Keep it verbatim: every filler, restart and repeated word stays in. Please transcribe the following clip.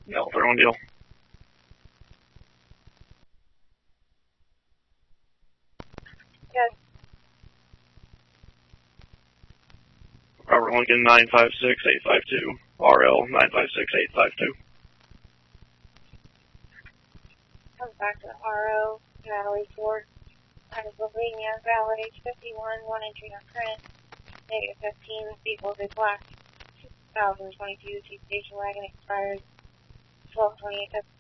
No, they're on deal. Yes. Robert Lincoln nine five six eight five two. R L nine five six eight five two. Comes back to R O, Natalie Ford. Pennsylvania, valid age fifty-one, one entry on current. Negative fifteen, equals a black. two thousand twenty-two, T station wagon expires twelve twenty-eight.